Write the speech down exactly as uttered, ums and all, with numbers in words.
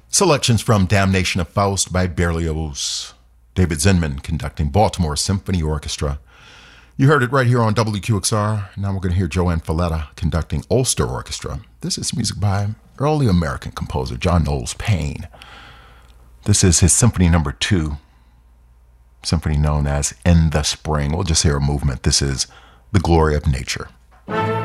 Selections from Damnation of Faust by Berlioz. David Zinman conducting Baltimore Symphony Orchestra. You heard it right here on W Q X R. Now we're going to hear Joanne Falletta conducting Ulster Orchestra. This is music by early American composer John Knowles Paine. This is his Symphony Number Two, symphony known as In the Spring. We'll just hear a movement. This is The Glory of Nature.